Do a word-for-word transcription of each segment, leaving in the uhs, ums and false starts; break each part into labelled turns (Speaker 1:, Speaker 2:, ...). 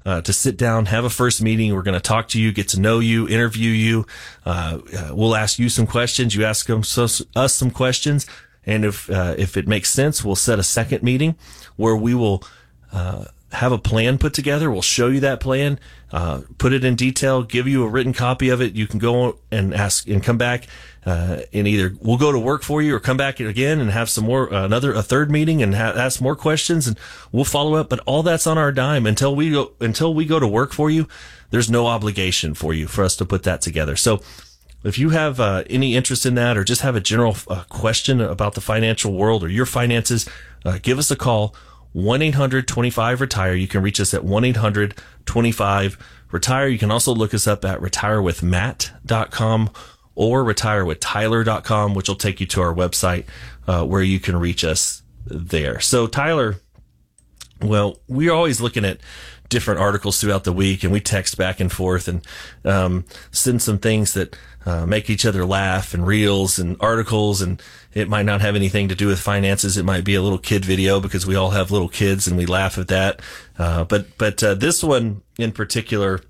Speaker 1: uh, to sit down, have a first meeting. We're going to talk to you, get to know you, interview you. Uh, uh, we'll ask you some questions. You ask them, so, us some questions. And if, uh, if it makes sense, we'll set a second meeting where we will, uh, have a plan put together. We'll show you that plan, uh, put it in detail, give you a written copy of it. You can go and ask and come back, uh, and either we'll go to work for you or come back again and have some more, uh, another, a third meeting and ha- ask more questions, and we'll follow up. But all that's on our dime until we go, until we go to work for you. There's no obligation for you for us to put that together. So if you have uh, any interest in that, or just have a general uh, question about the financial world or your finances, uh, give us a call. one eight hundred twenty-five retire. You can reach us at one eight hundred twenty-five retire. You can also look us up at retire with matt dot com or retire with tyler dot com, which will take you to our website, uh, where you can reach us there. So Tyler, well, we're always looking at different articles throughout the week, and we text back and forth and um, send some things that uh, make each other laugh, and reels and articles, and it might not have anything to do with finances. It might be a little kid video because we all have little kids and we laugh at that. Uh, but but uh, this one in particular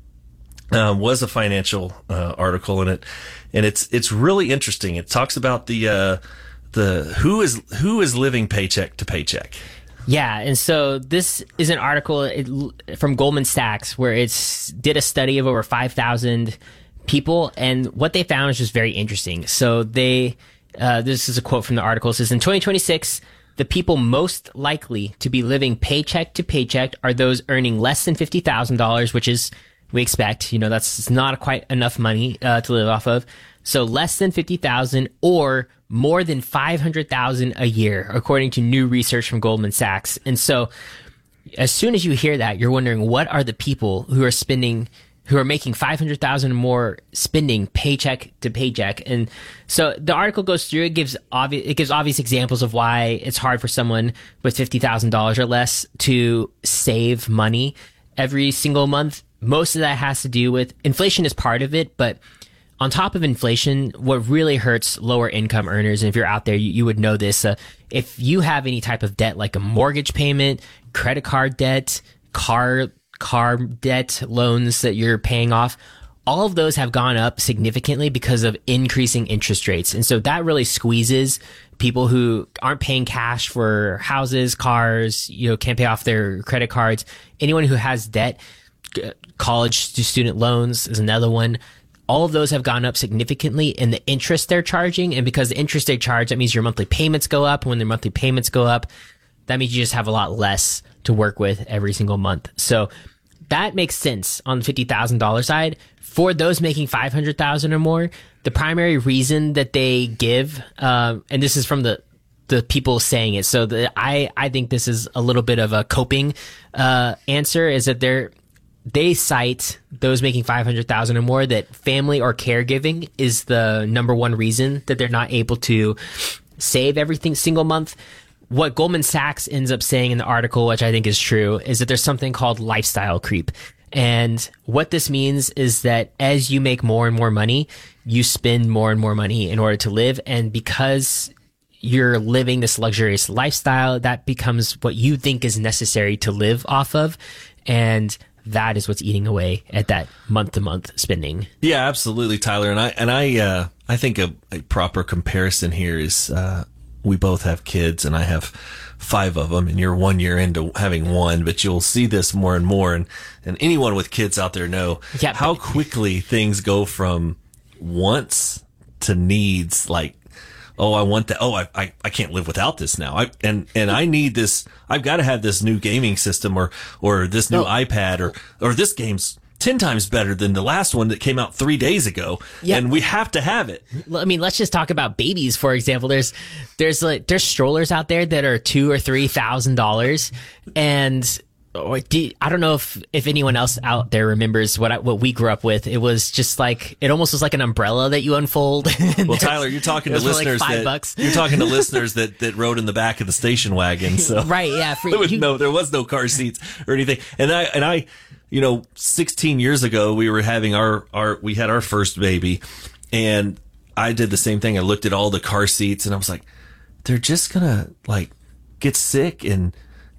Speaker 1: uh, was a financial uh, article, in it, and it's it's really interesting. It talks about the uh, the who is who is living paycheck to paycheck.
Speaker 2: Yeah, and so this is an article it, from Goldman Sachs where it's did a study of over five thousand people, and what they found is just very interesting. So they, uh, this is a quote from the article. It says, in twenty twenty-six, the people most likely to be living paycheck to paycheck are those earning less than fifty thousand dollars, which is, we expect, you know, that's not quite enough money uh, to live off of. So less than fifty thousand or more than five hundred thousand a year, according to new research from Goldman Sachs. And so as soon as you hear that, you're wondering, what are the people who are spending, who are making five hundred thousand or more, spending paycheck to paycheck? And so the article goes through, it gives obvious, it gives obvious examples of why it's hard for someone with fifty thousand dollars or less to save money every single month. Most of that has to do with inflation is part of it, but on top of inflation, what really hurts lower income earners, and if you're out there, you, you would know this, uh, if you have any type of debt like a mortgage payment, credit card debt, car car debt, loans that you're paying off, all of those have gone up significantly because of increasing interest rates. And so that really squeezes people who aren't paying cash for houses, cars, you know, can't pay off their credit cards. Anyone who has debt, college student loans is another one. All of those have gone up significantly in the interest they're charging. And because the interest they charge, that means your monthly payments go up. And when their monthly payments go up, that means you just have a lot less to work with every single month. So that makes sense on the fifty thousand dollars side. For those making five hundred thousand dollars or more, the primary reason that they give, uh, and this is from the the people saying it, so the, I, I think this is a little bit of a coping uh, answer, is that they're they cite those making five hundred thousand dollars or more that family or caregiving is the number one reason that they're not able to save everything single month. What Goldman Sachs ends up saying in the article, which I think is true, is that there's something called lifestyle creep. And what this means is that as you make more and more money, you spend more and more money in order to live. And because you're living this luxurious lifestyle, that becomes what you think is necessary to live off of. And that is what's eating away at that month-to-month spending.
Speaker 1: Yeah, absolutely, Tyler. And I and I uh, I think a, a proper comparison here is uh, we both have kids, and I have five of them, and you're one year into having one, but you'll see this more and more. And, and anyone with kids out there know yeah, how quickly things go from wants to needs, like, oh, I want that. Oh, I, I, I can't live without this now. I, and, and I need this. I've got to have this new gaming system, or, or this new no. iPad, or, or this game's ten times better than the last one that came out three days ago. Yeah. And we have to have it.
Speaker 2: I mean, let's just talk about babies, for example. There's, there's like, there's strollers out there that are two or three thousand dollars. And or do, I don't know if, if anyone else out there remembers what I, what we grew up with. It was just like, it almost was like an umbrella that you unfold.
Speaker 1: Well, Tyler, you're talking to listeners like that bucks. you're talking to listeners that, that rode in the back of the station wagon. So
Speaker 2: right, yeah, for,
Speaker 1: there was
Speaker 2: you,
Speaker 1: no, there was no car seats or anything. And I, and I, you know, sixteen years ago, we were having our, our, we had our first baby, and I did the same thing. I looked at all the car seats and I was like, they're just gonna like get sick and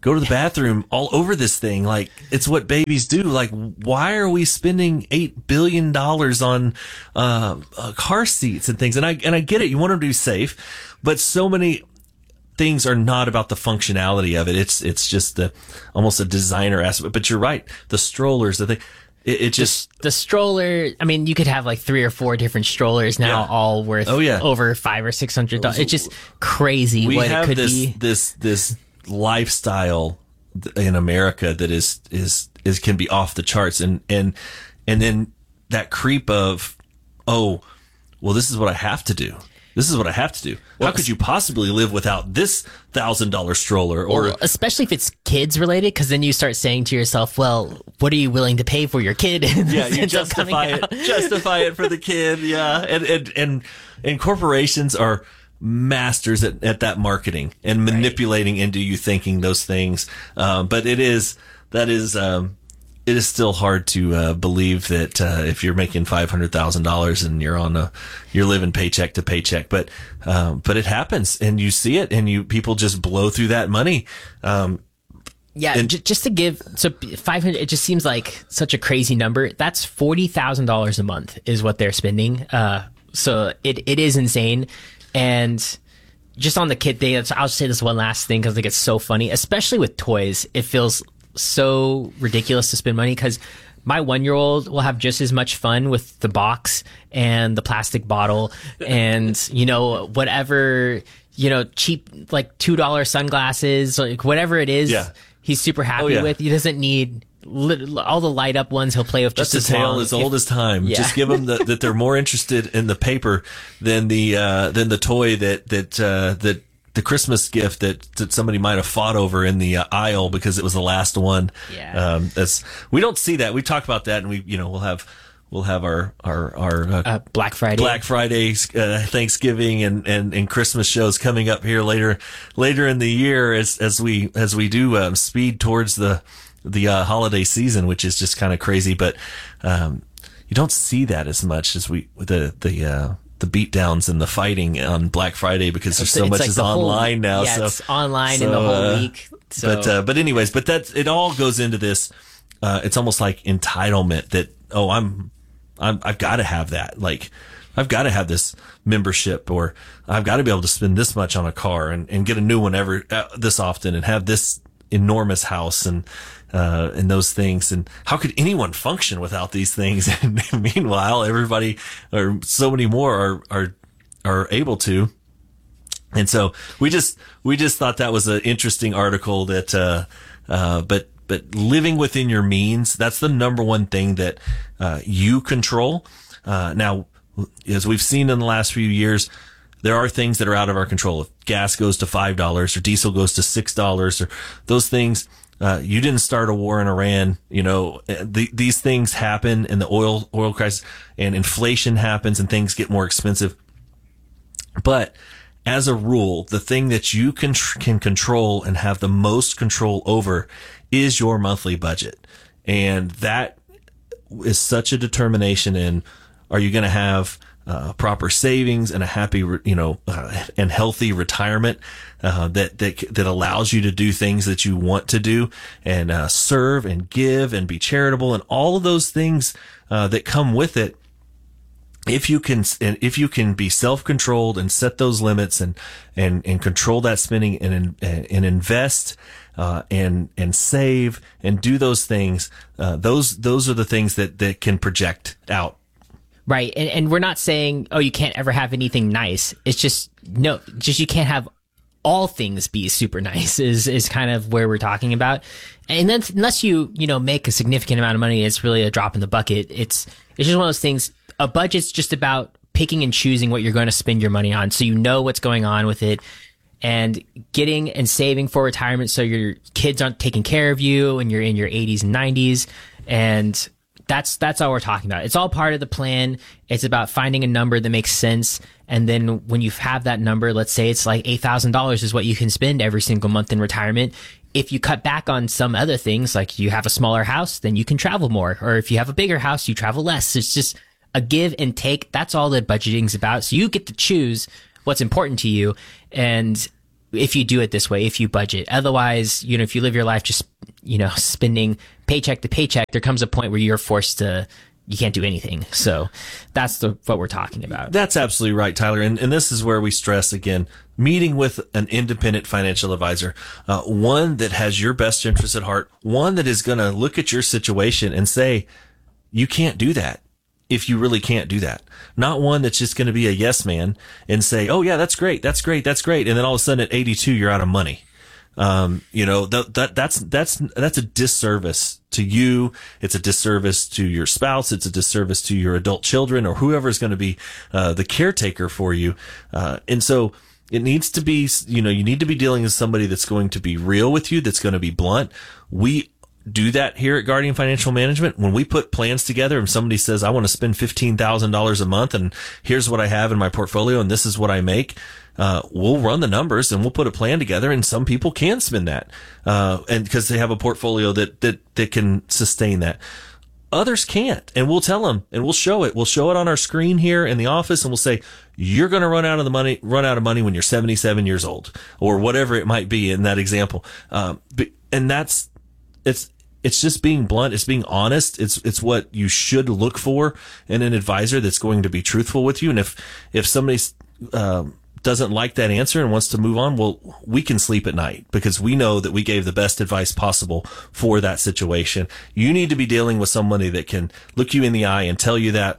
Speaker 1: go to the bathroom all over this thing. Like, it's what babies do. Like, why are we spending eight billion dollars on, uh, uh, car seats and things? And I, and I get it. You want them to be safe, but so many things are not about the functionality of it. It's, it's just the, almost a designer aspect. But you're right. The strollers, the thing, it, it just,
Speaker 2: the, the stroller. I mean, you could have like three or four different strollers now,
Speaker 1: Yeah.
Speaker 2: all worth
Speaker 1: Oh, yeah.
Speaker 2: over five or six hundred dollars. It's just crazy
Speaker 1: we
Speaker 2: what
Speaker 1: have
Speaker 2: it could
Speaker 1: this,
Speaker 2: be.
Speaker 1: this, this lifestyle in America that is, is, is, can be off the charts. And, and, and then that creep of, oh, well, this is what I have to do. This is what I have to do. How could you possibly live without this thousand dollar stroller? Or
Speaker 2: Well, especially if it's kids related, because then you start saying to yourself, well, what are you willing to pay for your kid?
Speaker 1: yeah, you
Speaker 2: Ends up coming
Speaker 1: justify it,
Speaker 2: out.
Speaker 1: justify it for the kid. Yeah. And, and, and, and corporations are masters at, at that marketing and manipulating into you thinking those things. Um, but it is, that is, um, it is still hard to uh, believe that uh, if you're making five hundred thousand dollars and you're on a, you're living paycheck to paycheck, but um, but it happens, and you see it, and you people just blow through that money. Um,
Speaker 2: Yeah,
Speaker 1: And-
Speaker 2: j- just to give, so five hundred, it just seems like such a crazy number. That's forty thousand dollars a month is what they're spending. Uh, so it, it is insane. And just on the kid thing, I'll just say this one last thing because I think it's so funny, especially with toys. It feels so ridiculous to spend money because my one-year-old will have just as much fun with the box and the plastic bottle and, you know, whatever, you know, cheap, like two dollar sunglasses, like whatever it is.
Speaker 1: Yeah.
Speaker 2: He's super happy
Speaker 1: Oh, yeah.
Speaker 2: with. He doesn't need lit- all the light up ones. He'll play with
Speaker 1: That's
Speaker 2: just
Speaker 1: a
Speaker 2: as
Speaker 1: tale
Speaker 2: long.
Speaker 1: as old
Speaker 2: If-
Speaker 1: as time.
Speaker 2: Yeah.
Speaker 1: Just give them the, that they're more interested in the paper than the uh, than the toy that that uh, that the Christmas gift that, that somebody might have fought over in the uh, aisle because it was the last one.
Speaker 2: Yeah.
Speaker 1: Um, that's we don't see that. We talk about that, and we you know we'll have we'll have our our our uh,
Speaker 2: uh, Black Friday.
Speaker 1: Black Friday, uh, Thanksgiving, and, and, and Christmas shows coming up here later later in the year as as we as we do um, speed towards the the uh, holiday season, which is just kind of crazy. But um, you don't see that as much as we the the uh, the beatdowns and the fighting on Black Friday because there's so
Speaker 2: It's
Speaker 1: much
Speaker 2: like
Speaker 1: is
Speaker 2: the whole-
Speaker 1: online now.
Speaker 2: Yeah,
Speaker 1: so
Speaker 2: it's online
Speaker 1: so,
Speaker 2: in the whole
Speaker 1: uh,
Speaker 2: week. So.
Speaker 1: But uh, but anyways, but that's it. All goes into this. Uh, it's almost like entitlement that oh I'm I'm I've got to have that. Like I've got to have this membership, or I've got to be able to spend this much on a car and, and get a new one ever uh, this often and have this enormous house and uh, and those things. And how could anyone function without these things? And meanwhile, everybody or so many more are are are able to. And so we just we just thought that was an interesting article that uh, uh, but but living within your means, that's the number one thing that uh, you control. Uh, now, as we've seen in the last few years, there are things that are out of our control. If gas goes to five dollars or diesel goes to six dollars or those things, uh, you didn't start a war in Iran. You know, the, these things happen, and the oil, oil crisis and inflation happens, and things get more expensive. But as a rule, the thing that you can, can control and have the most control over is your monthly budget. And that is such a determination in, are you going to have uh, proper savings and a happy, you know, uh, and healthy retirement uh, that, that that allows you to do things that you want to do and uh, serve and give and be charitable and all of those things uh, that come with it. If you can, if you can be self-controlled and set those limits and, and, and control that spending and, and invest, uh, and, and save and do those things, uh, those, those are the things that, that can project out.
Speaker 2: Right. And, and we're not saying, oh, you can't ever have anything nice. It's just, no, just you can't have all things be super nice is, is kind of where we're talking about. And then unless you, you know, make a significant amount of money, it's really a drop in the bucket. It's, it's just one of those things. A budget's just about picking and choosing what you're going to spend your money on. So you know what's going on with it and getting and saving for retirement. So your kids aren't taking care of you and you're in your eighties and nineties. And that's, that's all we're talking about. It's all part of the plan. It's about finding a number that makes sense. And then when you have that number, let's say it's like eight thousand dollars is what you can spend every single month in retirement. If you cut back on some other things, like you have a smaller house, then you can travel more. Or if you have a bigger house, you travel less. It's just a give and take. That's all that budgeting is about. So you get to choose what's important to you. And if you do it this way, if you budget. Otherwise, you know, if you live your life just, you know, spending paycheck to paycheck, there comes a point where you're forced to, you can't do anything. So that's the, what we're talking about.
Speaker 1: That's absolutely right, Tyler. And, and this is where we stress again, meeting with an independent financial advisor, uh, one that has your best interest at heart, one that is going to look at your situation and say, you can't do that if you really can't do that. Not one that's just going to be a yes man and say, oh yeah, that's great. That's great. That's great. And then all of a sudden at eighty-two, you're out of money. Um, you know, that, that, that's, that's, that's a disservice to you. It's a disservice to your spouse. It's a disservice to your adult children or whoever is going to be, uh, the caretaker for you. Uh, and so it needs to be, you know, you need to be dealing with somebody that's going to be real with you, that's going to be blunt. We do that here at Guardian Financial Management. When we put plans together and somebody says, I want to spend fifteen thousand dollars a month and here's what I have in my portfolio and this is what I make. Uh, we'll run the numbers and we'll put a plan together, and some people can spend that, uh, and because they have a portfolio that, that, that can sustain that. Others can't, and we'll tell them and we'll show it. We'll show it on our screen here in the office and we'll say, you're going to run out of the money, run out of money when you're seventy-seven years old or whatever it might be in that example. Um, but, and that's, it's, it's just being blunt. It's being honest. It's, it's what you should look for in an advisor that's going to be truthful with you. And if, if somebody's, um, doesn't like that answer and wants to move on, well, we can sleep at night because we know that we gave the best advice possible for that situation. You need to be dealing with somebody that can look you in the eye and tell you that.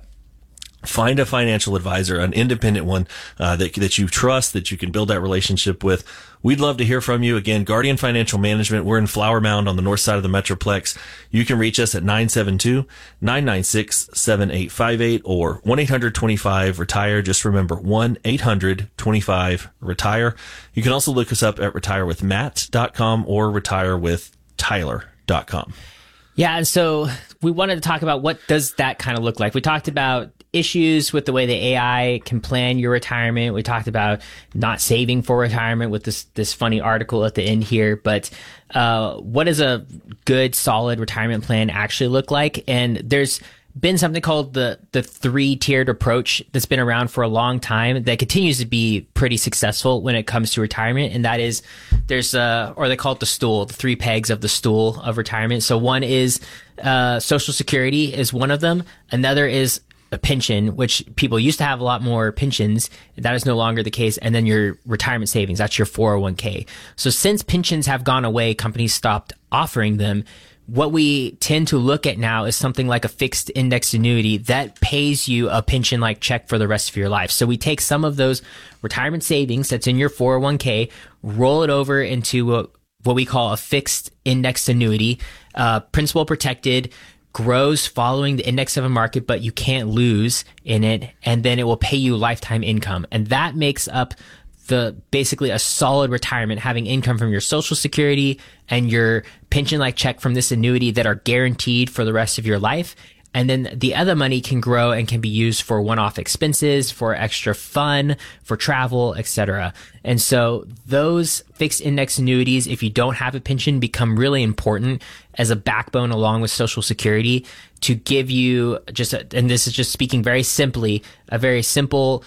Speaker 1: Find a financial advisor, an independent one, uh, that, that you trust, that you can build that relationship with. We'd love to hear from you. Again, Guardian Financial Management. We're in Flower Mound on the north side of the Metroplex. You can reach us at nine seven two, nine nine six, seven eight five eight or one eight hundred twenty-five retire. Just remember one eight hundred twenty-five retire. You can also look us up at retire with matt dot com or retire with tyler dot com.
Speaker 2: Yeah. And so we wanted to talk about what does that kind of look like. We talked about issues with the way the A I can plan your retirement. We talked about not saving for retirement with this this funny article at the end here. But uh, what does a good, solid retirement plan actually look like? And there's been something called the the three-tiered approach that's been around for a long time that continues to be pretty successful when it comes to retirement. And that is, there's uh or they call it the stool, the three pegs of the stool of retirement. So one is uh Social Security is one of them. Another is a pension, which people used to have a lot more pensions. That is no longer the case. And then your retirement savings, that's your four oh one k. So since pensions have gone away, companies stopped offering them. What we tend to look at now is something like a fixed index annuity that pays you a pension like check for the rest of your life. So we take some of those retirement savings that's in your four oh one k, roll it over into a, what we call a fixed index annuity, uh, principal protected, grows following the index of a market, but you can't lose in it. And then it will pay you lifetime income. And that makes up the basically a solid retirement, having income from your Social Security and your pension like check from this annuity that are guaranteed for the rest of your life. And then the other money can grow and can be used for one-off expenses, for extra fun, for travel, et cetera. And so those fixed index annuities, if you don't have a pension, become really important as a backbone along with Social Security to give you just, a, and this is just speaking very simply, a very simple,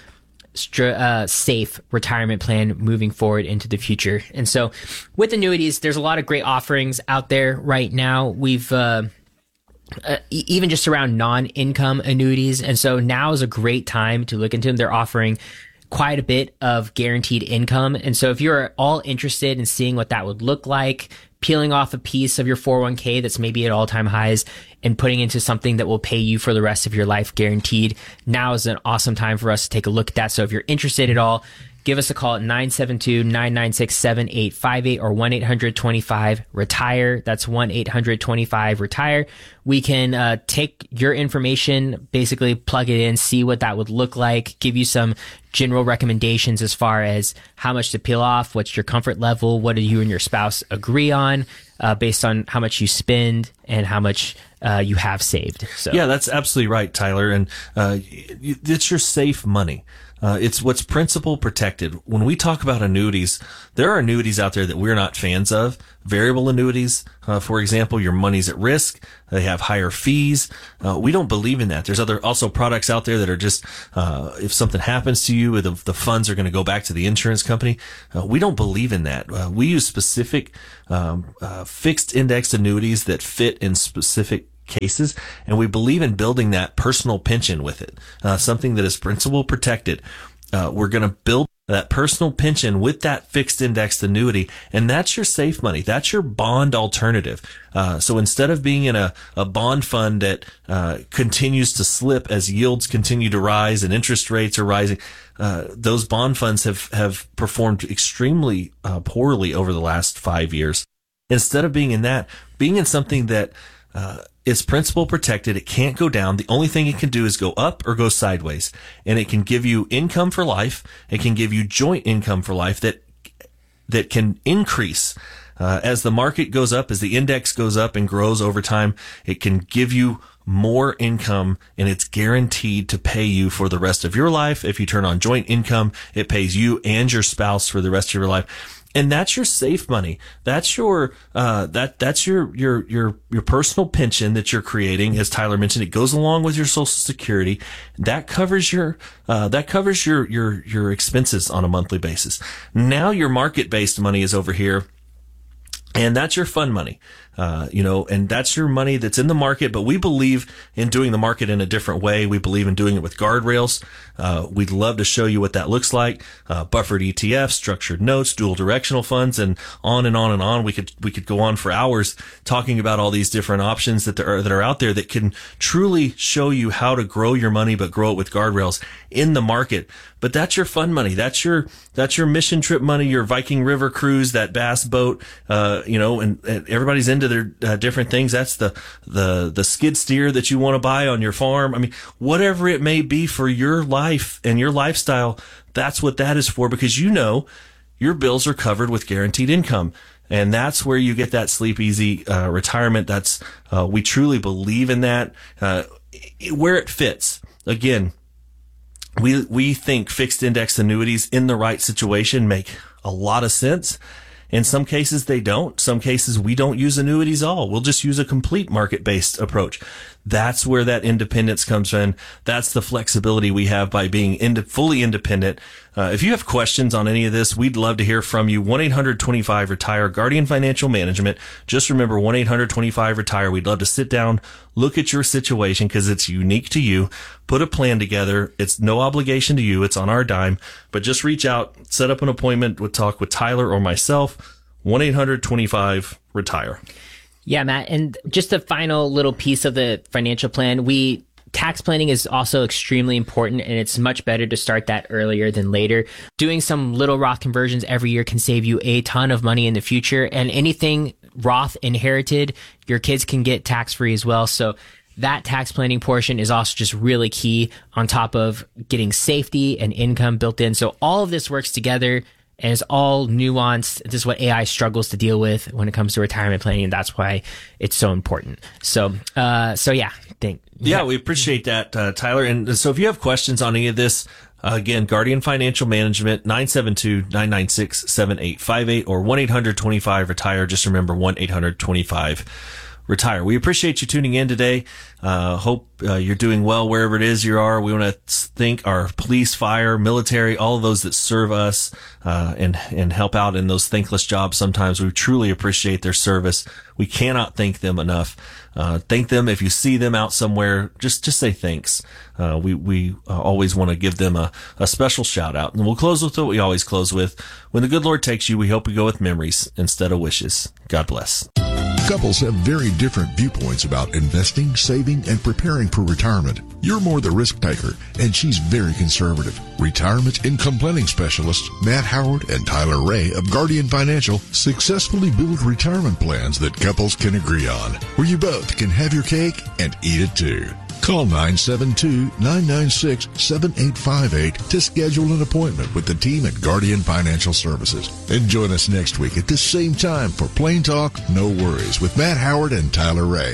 Speaker 2: Uh, safe retirement plan moving forward into the future. And so with annuities, there's a lot of great offerings out there right now. We've, uh, uh, even just around non-income annuities. And so now is a great time to look into them. They're offering quite a bit of guaranteed income. And so if you're all interested in seeing what that would look like, peeling off a piece of your four oh one k that's maybe at all-time highs and putting into something that will pay you for the rest of your life guaranteed, now is an awesome time for us to take a look at that. So if you're interested at all, give us a call at nine seven two, nine nine six, seven eight five eight or one eight hundred twenty-five retire. That's one eight hundred twenty-five retire. We can uh, take your information, basically plug it in, see what that would look like, give you some general recommendations as far as how much to peel off, what's your comfort level, what do you and your spouse agree on, uh, based on how much you spend and how much uh, you have saved. So
Speaker 1: yeah, that's absolutely right, Tyler. And uh, it's your safe money. Uh, it's what's principal protected. When we talk about annuities, there are annuities out there that we're not fans of, variable annuities, uh, for example, your money's at risk. They have higher fees. Uh, we don't believe in that. There's other also products out there that are just, uh, if something happens to you, the, the funds are going to go back to the insurance company. Uh, we don't believe in that. Uh, we use specific, um, uh, fixed indexed annuities that fit in specific cases, and we believe in building that personal pension with it, uh, something that is principal protected. Uh, we're going to build that personal pension with that fixed indexed annuity, and that's your safe money. That's your bond alternative. Uh, so instead of being in a, a bond fund that uh, continues to slip as yields continue to rise and interest rates are rising, uh, those bond funds have, have performed extremely uh, poorly over the last five years. Instead of being in that, being in something that uh, is principal protected, it can't go down. The only thing it can do is go up or go sideways. And it can give you income for life. It can give you joint income for life that that can increase uh, as the market goes up, as the index goes up and grows over time. It can give you more income, and it's guaranteed to pay you for the rest of your life. If you turn on joint income, it pays you and your spouse for the rest of your life. And that's your safe money. That's your, uh, that, that's your, your, your, your personal pension that you're creating. As Tyler mentioned, it goes along with your Social Security. That covers your, uh, that covers your, your, your expenses on a monthly basis. Now your market-based money is over here. And that's your fund money, uh, you know, and that's your money that's in the market. But we believe in doing the market in a different way. We believe in doing it with guardrails. Uh, we'd love to show you what that looks like. Uh, buffered E T Fs, structured notes, dual directional funds, and on and on and on. We could, we could go on for hours talking about all these different options that there are, that are out there that can truly show you how to grow your money, but grow it with guardrails in the market. But that's your fund money. That's your, that's your mission trip money, your Viking River cruise, that bass boat, uh, you know, and, and everybody's into their uh, different things. That's the, the, the skid steer that you want to buy on your farm. I mean, whatever it may be for your life and your lifestyle, that's what that is for, because you know your bills are covered with guaranteed income. And that's where you get that sleep easy, uh, retirement. That's, uh, we truly believe in that, uh, where it fits. Again, We we think fixed index annuities in the right situation make a lot of sense. In some cases, they don't. Some cases, we don't use annuities at all. We'll just use a complete market-based approach. That's where that independence comes in. That's the flexibility we have by being ind- fully independent. Uh, if you have questions on any of this, we'd love to hear from you. one eight hundred twenty-five retire, Guardian Financial Management. Just remember one eight hundred twenty-five retire. We'd love to sit down, look at your situation because it's unique to you. Put a plan together. It's no obligation to you. It's on our dime. But just reach out, set up an appointment with talk with Tyler or myself. one eight hundred twenty-five retire.
Speaker 2: Yeah, Matt. And just a final little piece of the financial plan. We tax planning is also extremely important, and it's much better to start that earlier than later. Doing some little Roth conversions every year can save you a ton of money in the future. And anything Roth inherited, your kids can get tax free as well. So that tax planning portion is also just really key on top of getting safety and income built in. So all of this works together and it's all nuanced. This is what A I struggles to deal with when it comes to retirement planning. And that's why it's so important. So, uh, so yeah, thank
Speaker 1: Yeah, yeah, we appreciate that, uh, Tyler. And so if you have questions on any of this, uh, again, Guardian Financial Management, nine seven two, nine nine six, seven eight five eight or one eight hundred twenty-five retire. Just remember one eight hundred twenty-five retire. We appreciate you tuning in today. Uh, hope uh, you're doing well wherever it is you are. We want to thank our police, fire, military, all of those that serve us uh, and and help out in those thankless jobs. Sometimes we truly appreciate their service. We cannot thank them enough. Uh, thank them if you see them out somewhere. Just just say thanks. Uh, we we uh, always want to give them a, a special shout out. And we'll close with what we always close with. When the good Lord takes you, we hope we go with memories instead of wishes. God bless.
Speaker 3: Couples have very different viewpoints about investing, saving, and preparing for retirement. You're more the risk taker, and she's very conservative. Retirement income planning specialists Matt Howard and Tyler Ray of Guardian Financial successfully build retirement plans that couples can agree on, where you both can have your cake and eat it too. Call nine seven two, nine nine six, seven eight five eight to schedule an appointment with the team at Guardian Financial Services. And join us next week at this same time for Plain Talk, No Worries with Matt Howard and Tyler Ray.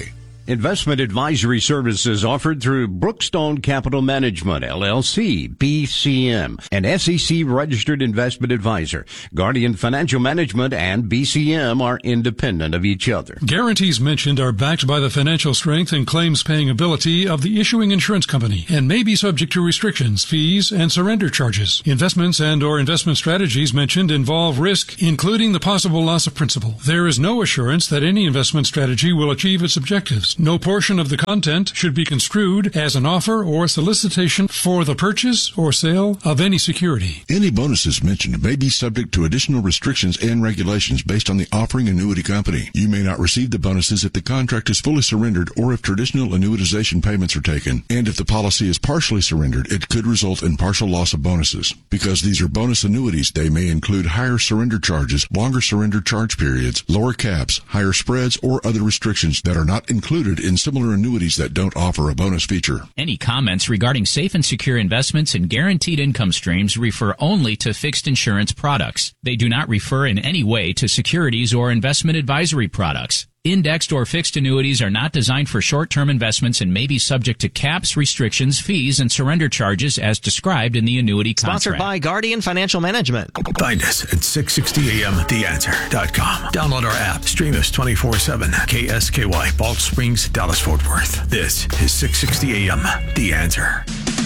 Speaker 4: Investment advisory services offered through Brookstone Capital Management, L L C, B C M, an S E C-registered investment advisor. Guardian Financial Management and B C M are independent of each other.
Speaker 5: Guarantees mentioned are backed by the financial strength and claims-paying ability of the issuing insurance company and may be subject to restrictions, fees, and surrender charges. Investments and or investment strategies mentioned involve risk, including the possible loss of principal. There is no assurance that any investment strategy will achieve its objectives. No portion of the content should be construed as an offer or solicitation for the purchase or sale of any security.
Speaker 3: Any bonuses mentioned may be subject to additional restrictions and regulations based on the offering annuity company. You may not receive the bonuses if the contract is fully surrendered or if traditional annuitization payments are taken. And if the policy is partially surrendered, it could result in partial loss of bonuses. Because these are bonus annuities, they may include higher surrender charges, longer surrender charge periods, lower caps, higher spreads, or other restrictions that are not included in similar annuities that don't offer a bonus feature.
Speaker 6: Any comments regarding safe and secure investments and guaranteed income streams refer only to fixed insurance products. They do not refer in any way to securities or investment advisory products. Indexed or fixed annuities are not designed for short-term investments and may be subject to caps, restrictions, fees, and surrender charges as described in the annuity contract.
Speaker 7: Sponsored by Guardian Financial Management.
Speaker 8: Find us at six sixty A M the answer dot com. Download our app. Stream us twenty-four seven. K S K Y, Balch Springs, Dallas-Fort Worth. This is six sixty A M The Answer.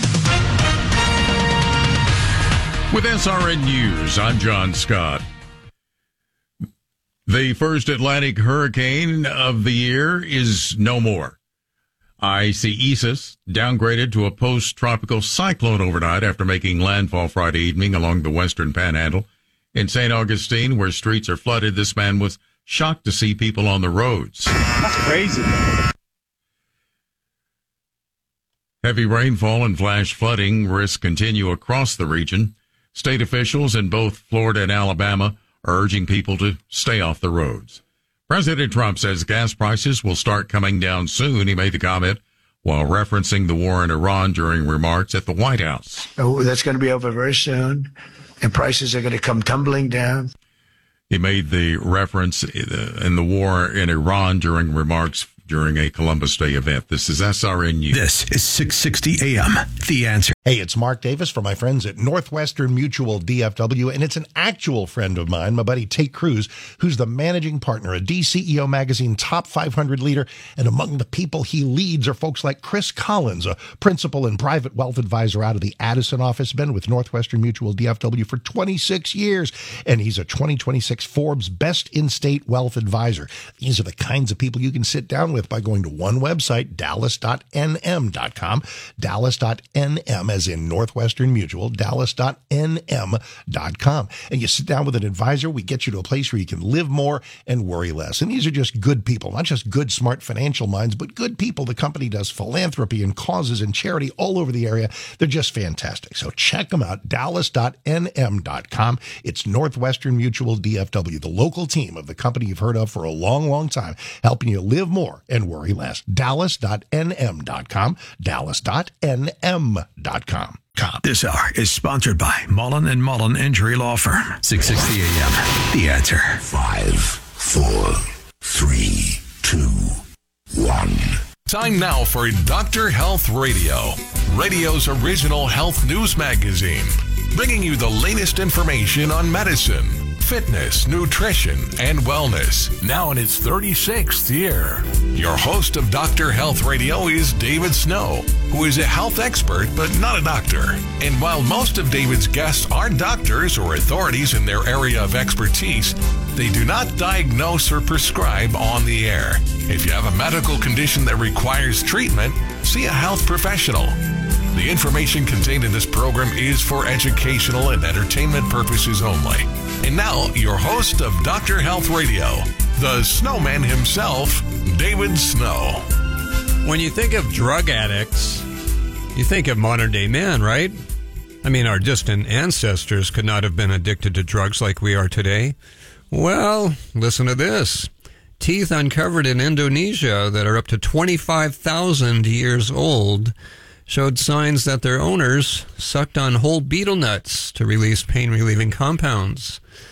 Speaker 9: With S R N News, I'm John Scott. The first Atlantic hurricane of the year is no more. Isaias downgraded to a post-tropical cyclone overnight after making landfall Friday evening along the western panhandle. In Saint Augustine, where streets are flooded, this man was shocked to see people on the roads.
Speaker 10: That's crazy.
Speaker 9: Heavy rainfall and flash flooding risks continue across the region. State officials in both Florida and Alabama are urging people to stay off the roads. President Trump says gas prices will start coming down soon. He made the comment while referencing the war in Iran during remarks at the White House.
Speaker 10: Oh, that's going to be over very soon, and prices are going to come tumbling down.
Speaker 9: He made the reference in the war in Iran during remarks during a Columbus Day event. This is S R N News.
Speaker 8: This is six sixty A M The Answer.
Speaker 11: Hey, it's Mark Davis from my friends at Northwestern Mutual D F W, and it's an actual friend of mine, my buddy Tate Cruz, who's the managing partner, a D C E O Magazine top five hundred leader, and among the people he leads are folks like Chris Collins, a principal and private wealth advisor out of the Addison office, been with Northwestern Mutual D F W for twenty-six years, and he's a twenty twenty-six Forbes Best In-State Wealth Advisor. These are the kinds of people you can sit down with by going to one website, dallas dot n m dot com, dallas dot n m as in Northwestern Mutual, dallas dot n m dot com. And you sit down with an advisor, we get you to a place where you can live more and worry less. And these are just good people, not just good, smart financial minds, but good people. The company does philanthropy and causes and charity all over the area. They're just fantastic. So check them out, dallas dot n m dot com. It's Northwestern Mutual D F W, the local team of the company you've heard of for a long, long time, helping you live more and worry less. dallas dot n m dot com, dallas dot n m dot com.
Speaker 8: This hour is sponsored by Mullen and Mullen Injury Law Firm. six sixty A M The Answer.
Speaker 3: Five, four, three, two, one.
Speaker 12: Time now for Doctor Health Radio, radio's original health news magazine, bringing you the latest information on medicine, fitness, nutrition, and wellness. Now in its thirty-sixth year. Your host of Doctor Health Radio is David Snow, who is a health expert but not a doctor. And while most of David's guests are doctors or authorities in their area of expertise, they do not diagnose or prescribe on the air. If you have a medical condition that requires treatment, see a health professional. The information contained in this program is for educational and entertainment purposes only. And now, your host of Doctor Health Radio, the snowman himself, David Snow.
Speaker 13: When you think of drug addicts, you think of modern-day men, right? I mean, our distant ancestors could not have been addicted to drugs like we are today. Well, listen to this. Teeth uncovered in Indonesia that are up to twenty-five thousand years old showed signs that their owners sucked on whole betel nuts to release pain-relieving compounds.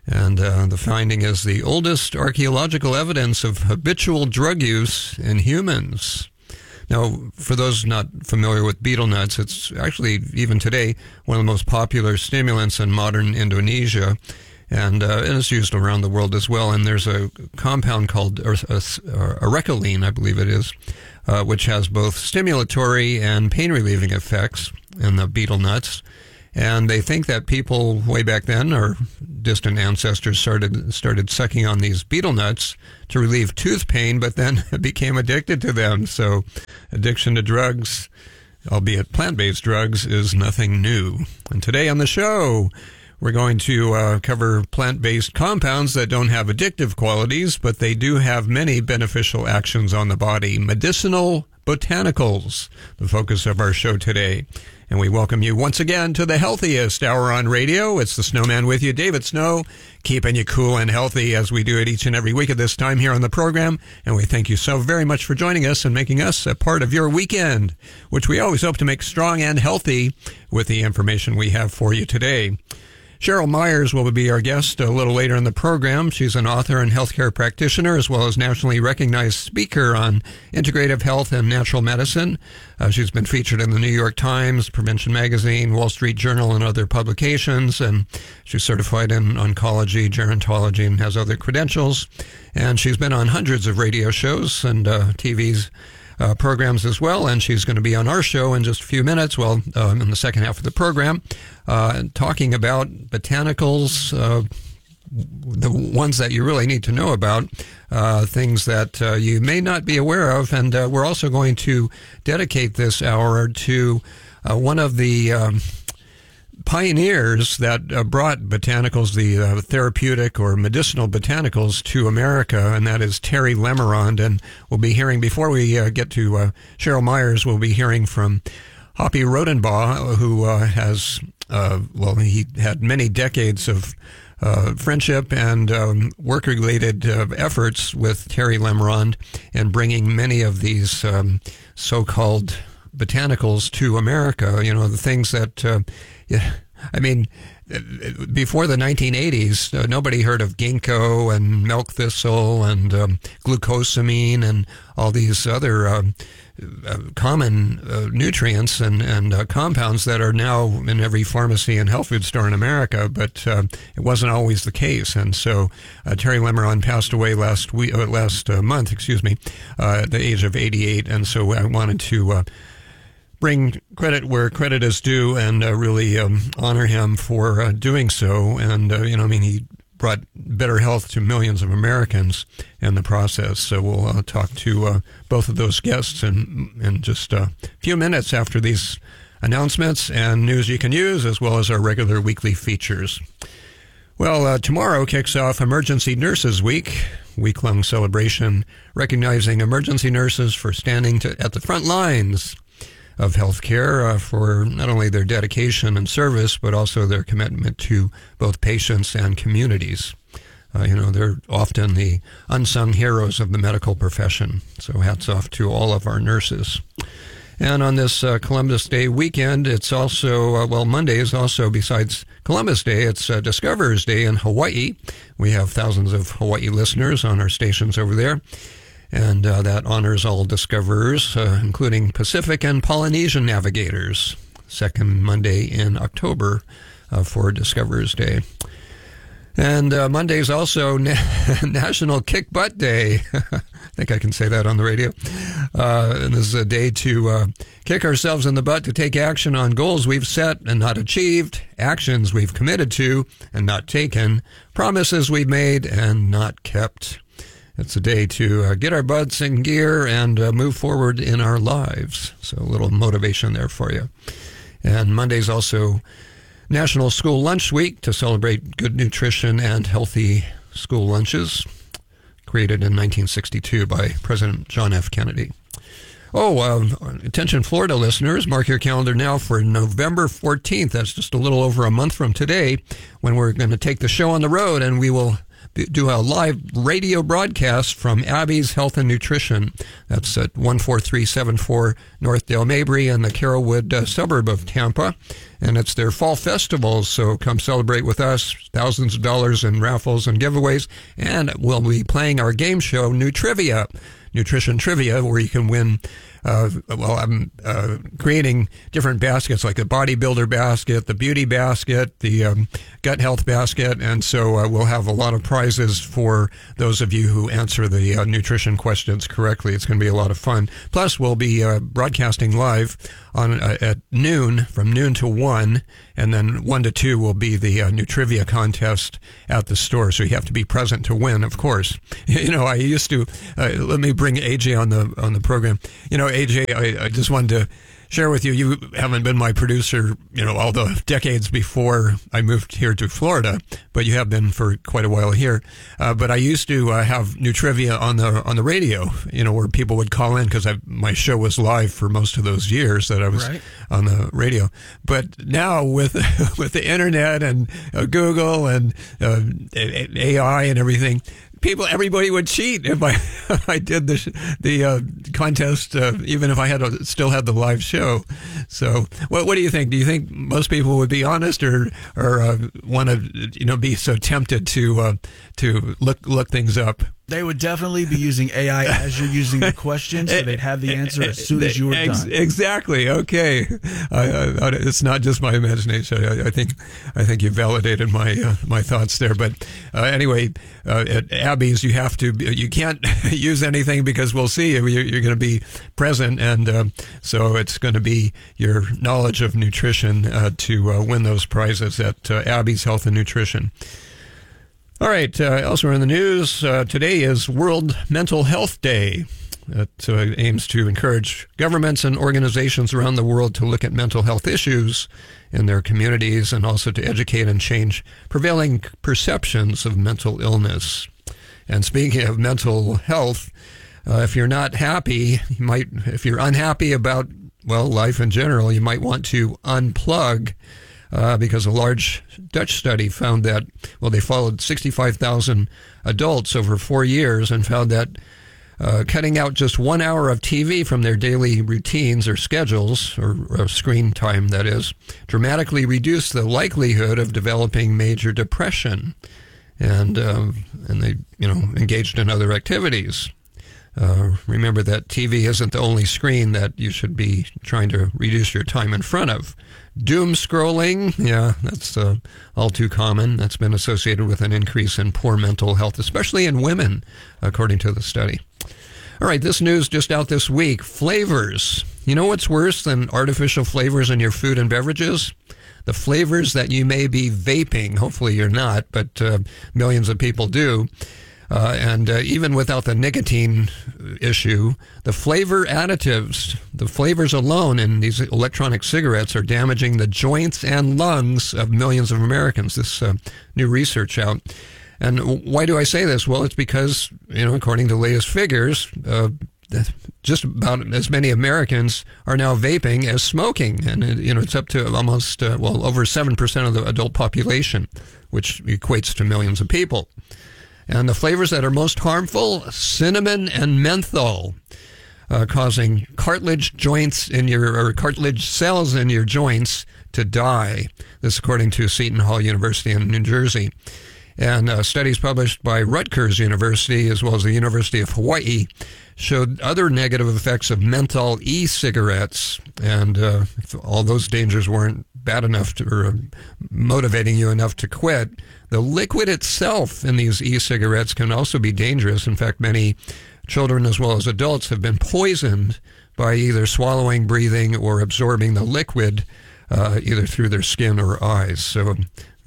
Speaker 13: And uh, the finding is the oldest archaeological evidence of habitual drug use in humans. Now, for those not familiar with betel nuts, it's actually, even today, one of the most popular stimulants in modern Indonesia. And, uh, and it's used around the world as well. And there's a compound called uh, uh, arecoline, I believe it is, uh, which has both stimulatory and pain-relieving effects in the betel nuts. And they think that people way back then, our distant ancestors, started started sucking on these betel nuts to relieve tooth pain, but then became addicted to them. So addiction to drugs, albeit plant-based drugs, is nothing new. And today on the show, we're going to uh, cover plant-based compounds that don't have addictive qualities, but they do have many beneficial actions on the body. Medicinal botanicals, the focus of our show today. And we welcome you once again to the healthiest hour on radio. It's the Snowman with you, David Snow, keeping you cool and healthy as we do it each and every week at this time here on the program. And we thank you so very much for joining us and making us a part of your weekend, which we always hope to make strong and healthy with the information we have for you today. Cheryl Myers will be our guest a little later in the program. She's an author and healthcare practitioner, as well as nationally recognized speaker on integrative health and natural medicine. Uh, she's been featured in the New York Times, Prevention Magazine, Wall Street Journal, and other publications. And she's certified in oncology, gerontology, and has other credentials. And she's been on hundreds of radio shows and uh, T V's Uh, programs as well, and she's going to be on our show in just a few minutes, well, um, in the second half of the program, uh, talking about botanicals, uh, the ones that you really need to know about, uh, things that uh, you may not be aware of, and uh, we're also going to dedicate this hour to uh, one of the um, pioneers that uh, brought botanicals, the uh, therapeutic or medicinal botanicals, to America, and that is Terry Lemerond. And we'll be hearing, before we uh, get to uh, Cheryl Myers, we'll be hearing from Hoppy Rodenbaugh, who uh, has, uh, well, he had many decades of uh, friendship and um, work-related uh, efforts with Terry Lemerond in bringing many of these um, so-called botanicals to America. You know, the things that... Uh, Yeah, I mean, before the nineteen eighties, uh, nobody heard of ginkgo and milk thistle and um, glucosamine and all these other um, uh, common uh, nutrients and, and uh, compounds that are now in every pharmacy and health food store in America, but uh, it wasn't always the case. And so uh, Terry Lemerond passed away last week, uh, last uh, month, excuse me, uh, at the age of eighty-eight, and so I wanted to... Uh, bring credit where credit is due and uh, really um, honor him for uh, doing so. And, uh, you know, I mean, he brought better health to millions of Americans in the process. So we'll uh, talk to uh, both of those guests in, in just a few minutes after these announcements and news you can use, as well as our regular weekly features. Well, uh, tomorrow kicks off Emergency Nurses Week, week-long celebration recognizing emergency nurses for standing to, at the front lines of healthcare uh, for not only their dedication and service, but also their commitment to both patients and communities. Uh, you know, they're often the unsung heroes of the medical profession. So hats off to all of our nurses. And on this uh, Columbus Day weekend, it's also, uh, well, Monday is also, besides Columbus Day, it's uh, Discoverers Day in Hawaii. We have thousands of Hawaii listeners on our stations over there. And uh, that honors all discoverers, uh, including Pacific and Polynesian navigators. Second Monday in October uh, for Discoverers Day. And uh, Monday is also Na- National Kick Butt Day. I think I can say that on the radio. Uh, and this is a day to uh, kick ourselves in the butt to take action on goals we've set and not achieved, actions we've committed to and not taken, promises we've made and not kept. It's a day to uh, get our butts in gear and uh, move forward in our lives. So a little motivation there for you. And Monday's also National School Lunch Week to celebrate good nutrition and healthy school lunches, created in nineteen sixty-two by President John F. Kennedy. Oh, uh, attention Florida listeners, mark your calendar now for November fourteenth. That's just a little over a month from today when we're going to take the show on the road, and we will do a live radio broadcast from Abby's Health and Nutrition. That's at one four three seven four North Dale Mabry in the Carrollwood uh, suburb of Tampa. And it's their fall festival, so come celebrate with us. Thousands of dollars in raffles and giveaways. And we'll be playing our game show, Nutrivia, Nutrition Trivia, where you can win. Uh, well, I'm uh, creating different baskets, like the bodybuilder basket, the beauty basket, the um, gut health basket, and so uh, we'll have a lot of prizes for those of you who answer the uh, nutrition questions correctly. It's going to be a lot of fun. Plus, we'll be uh, broadcasting live on uh, at noon, from noon to one, and then one to two will be the uh, Nutrivia contest at the store. So you have to be present to win, of course. You know, I used to uh, let me bring A J on the on the program. You know, A J, I, I just wanted to share with you, you haven't been my producer, you know, all the decades before I moved here to Florida, but you have been for quite a while here. Uh, but I used to uh, have Nutrivia on the on the radio, you know, where people would call in, because my show was live for most of those years that I was right. on the radio. But now with with the internet and uh, Google and uh, A I and everything, people, everybody would cheat if I if I did the the uh, contest, uh, even if I had a, still had the live show. So, what what do you think? Do you think most people would be honest, or or uh, want to you know be so tempted to uh, to look look things up?
Speaker 14: They would definitely be using A I as you're using the question, so they'd have the answer as soon as you were done.
Speaker 13: Exactly. Okay. I, I, it's not just my imagination. I, I think I think you validated my uh, my thoughts there. But uh, anyway, uh, at Abby's, you have to you can't use anything, because we'll see you're, you're going to be present, and uh, so it's going to be your knowledge of nutrition uh, to uh, win those prizes at uh, Abby's Health and Nutrition. All right, uh, elsewhere in the news, uh, today is World Mental Health Day. It uh, aims to encourage governments and organizations around the world to look at mental health issues in their communities, and also to educate and change prevailing perceptions of mental illness. And speaking of mental health, uh, if you're not happy, you might, if you're unhappy about, well, life in general, you might want to unplug. Uh, because a large Dutch study found that, well, they followed sixty-five thousand adults over four years and found that uh, cutting out just one hour of T V from their daily routines or schedules, or, or screen time, that is, dramatically reduced the likelihood of developing major depression. And uh, and they, you know, engaged in other activities. Uh, remember that T V isn't the only screen that you should be trying to reduce your time in front of. Doom scrolling, yeah, that's uh, all too common. That's been associated with an increase in poor mental health, especially in women, according to the study. All right, this news just out this week. Flavors. You know what's worse than artificial flavors in your food and beverages? The flavors that you may be vaping. Hopefully you're not, but uh, millions of people do. Uh, and uh, even without the nicotine issue, the flavor additives, the flavors alone in these electronic cigarettes are damaging the joints and lungs of millions of Americans. This uh, new research out. And why do I say this? Well, it's because, you know, according to latest figures, uh, just about as many Americans are now vaping as smoking. And, you know, it's up to almost, uh, well, over seven percent of the adult population, which equates to millions of people. And the flavors that are most harmful, cinnamon and menthol, uh, causing cartilage joints in your, or cartilage cells in your joints to die. This according to Seton Hall University in New Jersey. And uh, studies published by Rutgers University, as well as the University of Hawaii, showed other negative effects of menthol e-cigarettes. And uh, if all those dangers weren't bad enough to, or motivating you enough to quit, the liquid itself in these e-cigarettes can also be dangerous. In fact, many children as well as adults have been poisoned by either swallowing, breathing, or absorbing the liquid, uh, either through their skin or eyes. So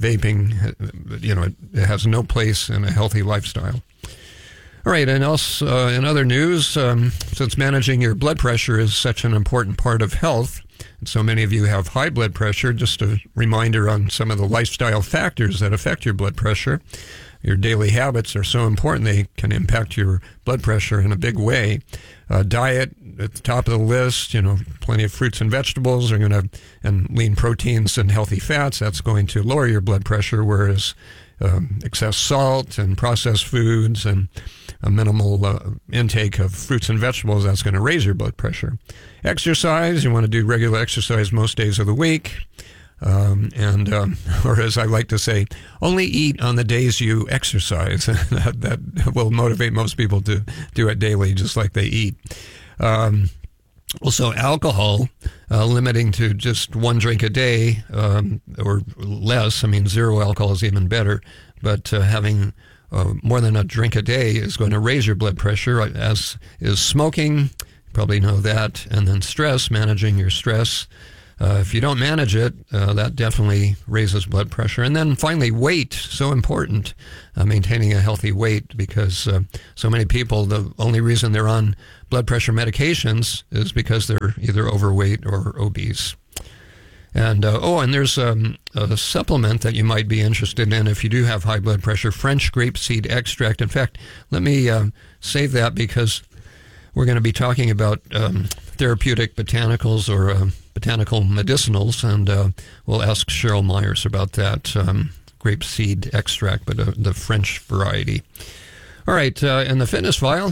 Speaker 13: vaping, you know, it has no place in a healthy lifestyle. All right, and else, uh, in other news, um, since managing your blood pressure is such an important part of health, and so many of you have high blood pressure, just a reminder on some of the lifestyle factors that affect your blood pressure. Your daily habits are so important, they can impact your blood pressure in a big way. Uh, diet at the top of the list, you know, plenty of fruits and vegetables are going to, and lean proteins and healthy fats, that's going to lower your blood pressure, whereas um, excess salt and processed foods and a minimal uh, intake of fruits and vegetables, that's going to raise your blood pressure. Exercise, you want to do regular exercise most days of the week. Um, and, um, or as I like to say, only eat on the days you exercise. that, that will motivate most people to do it daily, just like they eat. Um, also, alcohol, uh, limiting to just one drink a day, um, or less. I mean, zero alcohol is even better, but uh, having uh, more than a drink a day is going to raise your blood pressure, as is smoking. You probably know that. And then stress, managing your stress. Uh, if you don't manage it, uh, that definitely raises blood pressure. And then finally, weight, so important, uh, maintaining a healthy weight, because uh, so many people, the only reason they're on blood pressure medications is because they're either overweight or obese. And, uh, oh, and there's um, a supplement that you might be interested in if you do have high blood pressure, French grapeseed extract. In fact, let me uh, save that, because we're going to be talking about um, therapeutic botanicals or uh, botanical medicinals, and uh, we'll ask Cheryl Myers about that um, grapeseed extract, but uh, the French variety. All right, uh, in the fitness file,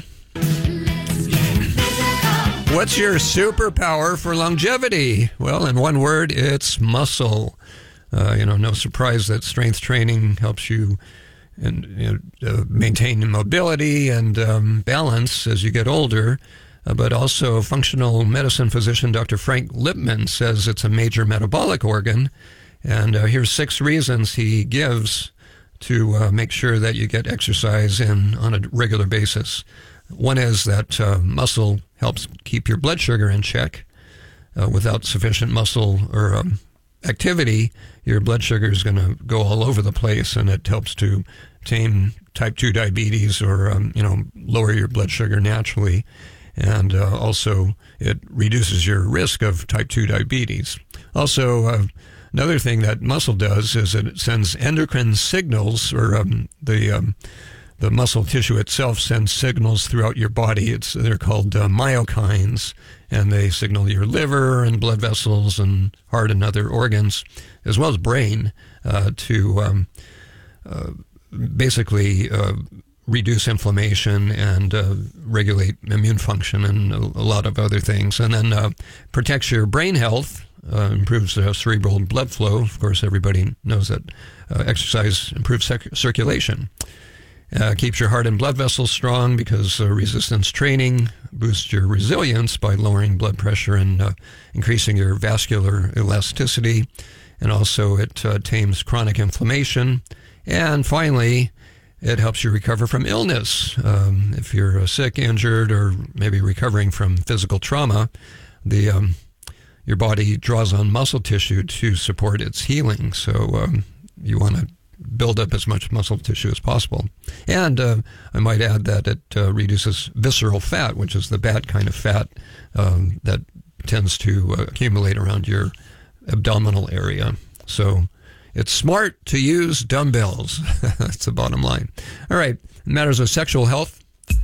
Speaker 13: what's your superpower for longevity? Well, in one word, it's muscle. Uh, you know, no surprise that strength training helps you and you know, uh, maintain mobility and um, balance as you get older. Uh, but also functional medicine physician Doctor Frank Lipman says it's a major metabolic organ. And uh, here's six reasons he gives to uh, make sure that you get exercise in on a regular basis. One is that uh, muscle helps keep your blood sugar in check. Uh, without sufficient muscle or um, activity, your blood sugar is going to go all over the place, and it helps to tame type two diabetes, or um, you know, lower your blood sugar naturally. And uh, also, it reduces your risk of type two diabetes. Also, uh, another thing that muscle does is that it sends endocrine signals, or um, the um, the muscle tissue itself sends signals throughout your body. It's they're called uh, myokines, and they signal your liver and blood vessels and heart and other organs, as well as brain, uh, to um, uh, basically Uh, reduce inflammation and uh, regulate immune function and a, a lot of other things. And then uh, protects your brain health, uh, improves uh, cerebral blood flow. Of course, everybody knows that uh, exercise improves cir- circulation. Uh, keeps your heart and blood vessels strong, because uh, resistance training boosts your resilience by lowering blood pressure and uh, increasing your vascular elasticity. And also it uh, tames chronic inflammation. And finally, it helps you recover from illness. Um, if you're uh, sick, injured, or maybe recovering from physical trauma, the um, your body draws on muscle tissue to support its healing. So um, you want to build up as much muscle tissue as possible. And uh, I might add that it uh, reduces visceral fat, which is the bad kind of fat um, that tends to uh, accumulate around your abdominal area. So it's smart to use dumbbells. That's the bottom line. All right. Matters of sexual health.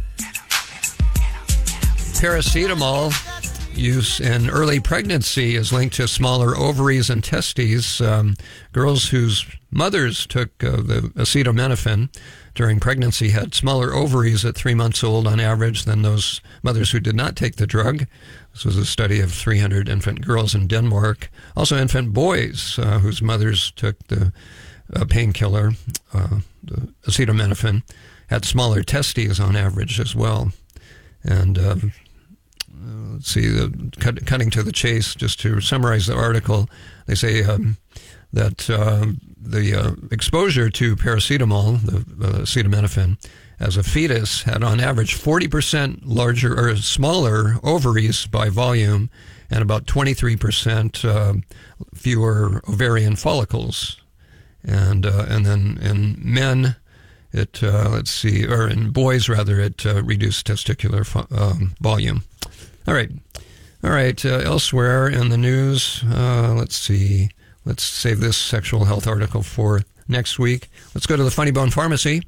Speaker 13: Paracetamol use in early pregnancy is linked to smaller ovaries and testes. Um, girls whose mothers took uh, the acetaminophen during pregnancy had smaller ovaries at three months old on average than those mothers who did not take the drug. This was a study of three hundred infant girls in Denmark. Also infant boys uh, whose mothers took the uh, painkiller, uh, the acetaminophen, had smaller testes on average as well. And uh, let's see, the, cut, cutting to the chase, just to summarize the article, they say um, that uh, the uh, exposure to paracetamol, the uh, acetaminophen, as a fetus had on average forty percent larger or smaller ovaries by volume, and about twenty-three percent uh, fewer ovarian follicles. And uh, and then in men, it, uh, let's see, or in boys rather, it uh, reduced testicular fo- um, volume. All right. All right. Uh, elsewhere in the news, uh, let's see. Let's save this sexual health article for next week. Let's go to the Funny Bone Pharmacy.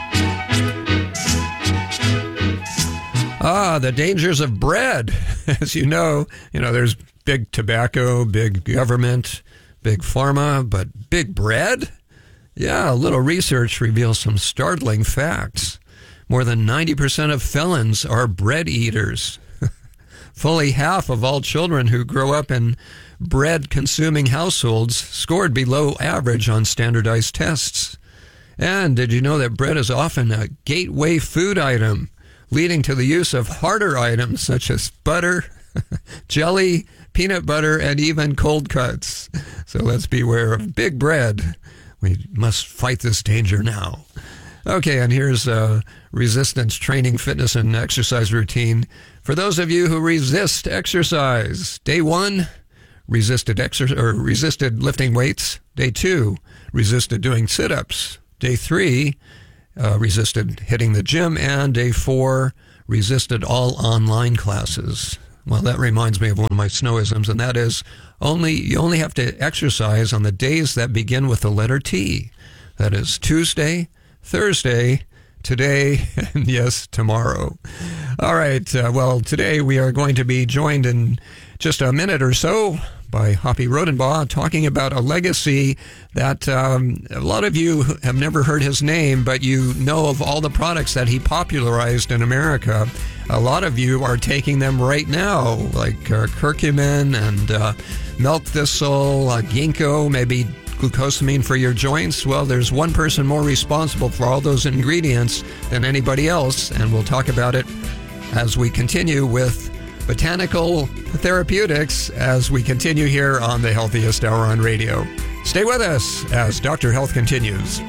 Speaker 13: Ah, the dangers of bread. As you know, you know, there's big tobacco, big government, big pharma, but big bread? Yeah, a little research reveals some startling facts. More than ninety percent of felons are bread eaters. Fully half of all children who grow up in bread-consuming households scored below average on standardized tests. And did you know that bread is often a gateway food item, leading to the use of harder items such as butter, jelly, peanut butter, and even cold cuts? So let's beware of big bread. We must fight this danger now. Okay, and here's a resistance training, fitness, and exercise routine for those of you who resist exercise. Day one, resisted exer- or resisted lifting weights. Day two, resisted doing sit-ups. Day three, uh, resisted hitting the gym. And day four, resisted all online classes. Well, that reminds me of one of my snowisms, and that is only you only have to exercise on the days that begin with the letter T. That is Tuesday, Thursday, today, and yes, tomorrow. All right. Uh, well, today we are going to be joined in just a minute or so by Hoppy Rodenbaugh, talking about a legacy that um, a lot of you have never heard his name, but you know of all the products that he popularized in America. A lot of you are taking them right now, like uh, curcumin and uh, milk thistle, uh, ginkgo, maybe glucosamine for your joints. Well, there's one person more responsible for all those ingredients than anybody else, and we'll talk about it as we continue with Botanical Therapeutics as we continue here on the Healthiest Hour on Radio. Stay with us as Doctor Health continues.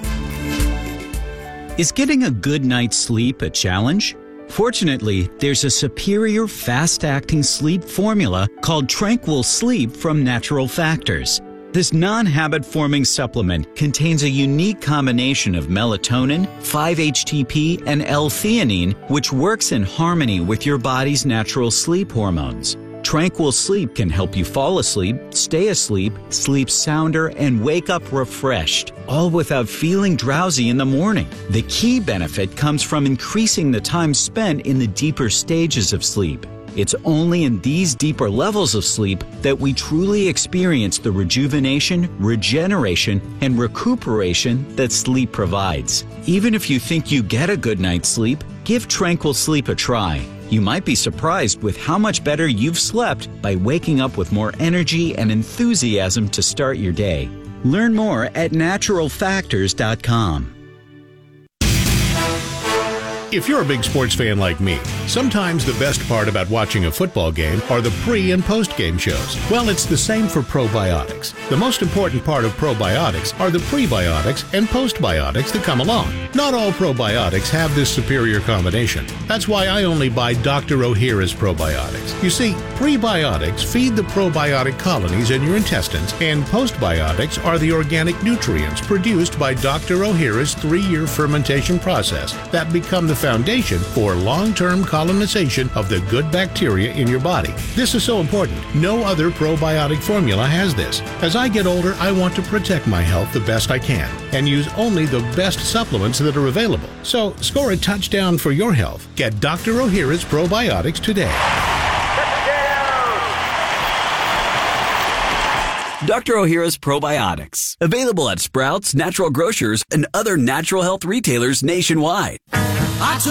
Speaker 15: Is getting a good night's sleep a challenge? Fortunately, there's a superior fast-acting sleep formula called Tranquil Sleep from Natural Factors. This non-habit-forming supplement contains a unique combination of melatonin, five H T P, and L-theanine, which works in harmony with your body's natural sleep hormones. Tranquil Sleep can help you fall asleep, stay asleep, sleep sounder, and wake up refreshed, all without feeling drowsy in the morning. The key benefit comes from increasing the time spent in the deeper stages of sleep. It's only in these deeper levels of sleep that we truly experience the rejuvenation, regeneration, and recuperation that sleep provides. Even if you think you get a good night's sleep, give Tranquil Sleep a try. You might be surprised with how much better you've slept by waking up with more energy and enthusiasm to start your day. Learn more at natural factors dot com.
Speaker 16: If you're a big sports fan like me, sometimes the best part about watching a football game are the pre- and post-game shows. Well, it's the same for probiotics. The most important part of probiotics are the prebiotics and postbiotics that come along. Not all probiotics have this superior combination. That's why I only buy Doctor Ohhira's probiotics. You see, prebiotics feed the probiotic colonies in your intestines, and postbiotics are the organic nutrients produced by Doctor Ohhira's three-year fermentation process that become the foundation for long-term colonization of the good bacteria in your body. This is so important. No other probiotic formula has this. As I get older, I want to protect my health the best I can and use only the best supplements that are available. So score a touchdown for your health. Get Doctor Ohhira's probiotics today.
Speaker 17: Doctor Ohhira's Probiotics. Available at Sprouts, Natural Grocers, and other natural health retailers nationwide.